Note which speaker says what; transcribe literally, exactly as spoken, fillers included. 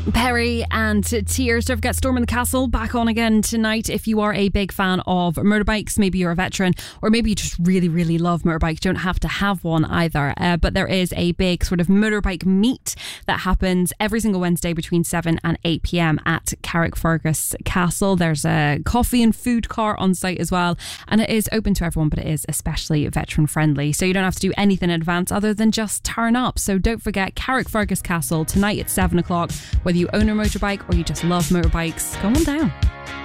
Speaker 1: Perry and Tears. Don't forget Storm in the Castle back on again tonight. If you are a big fan of motorbikes, maybe you're a veteran, or maybe you just really, really love motorbikes. You don't have to have one either. Uh, but there is a big sort of motorbike meet that happens every single Wednesday between seven and eight p.m. at Carrickfergus Castle. There's a coffee and food cart on site as well, and it is open to everyone, but it is especially veteran friendly. So you don't have to do anything in advance other than just turn up. So don't forget Carrickfergus Castle tonight at seven o'clock. Whether you own a motorbike or you just love motorbikes, go on down.